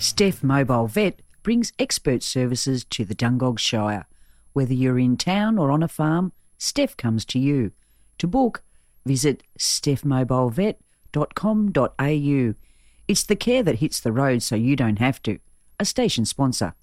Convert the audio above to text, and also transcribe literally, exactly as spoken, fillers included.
Steph Mobile Vet brings expert services to the Dungog Shire. Whether you're in town or on a farm, Steph comes to you. To book, visit steph mobile vet dot com dot a u. It's the care that hits the road so you don't have to. A station sponsor.